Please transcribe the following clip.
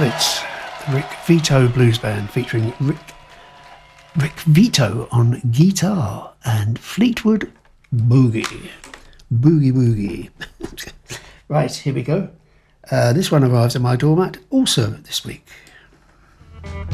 have it. The Rick Vito Blues Band featuring Rick Vito on guitar and Fleetwood Boogie. Boogie. Right, here we go. This one arrives at my doormat also this week.